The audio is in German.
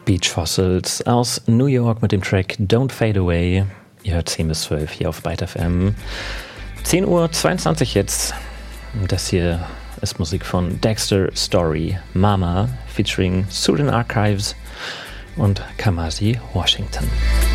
Beach Fossils aus New York mit dem Track Don't Fade Away. Ihr hört 10 bis 12 hier auf Byte FM. 10:22 Uhr jetzt. Das hier ist Musik von Dexter Story, Mama, featuring Sudan Archives und Kamasi Washington.